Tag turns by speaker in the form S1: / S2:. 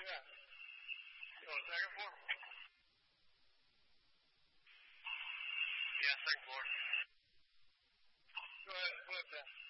S1: Yeah. You on the second floor? Yeah, second floor. Go ahead, flip that.